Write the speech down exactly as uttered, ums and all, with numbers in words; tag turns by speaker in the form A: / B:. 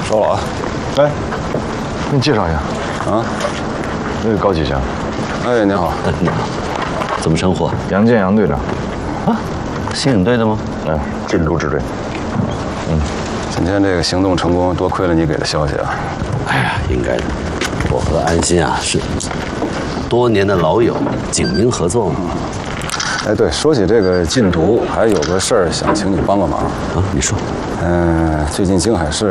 A: 收了啊。
B: 来，给你介绍一下。
A: 啊，
B: 那是高启强。
A: 哎，您好。
C: 你好，怎么称呼？
B: 杨建阳队长。
C: 啊，新影队的吗？
B: 嗯，禁毒支队。
A: 嗯，今天这个行动成功，多亏了你给的消息啊。
C: 哎呀，应该的。我和安心啊是多年的老友，警民合作嘛。
A: 哎，对，说起这个禁毒，还有个事儿想请你帮个忙。
C: 啊，你说。
A: 嗯、呃，最近京海市